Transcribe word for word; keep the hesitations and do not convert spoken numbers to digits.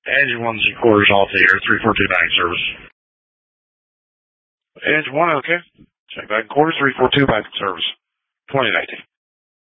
Engine one's and quarters off the air, three four two back service. Engine one, okay. Check back and quarters, three four two back service. twenty nineteen.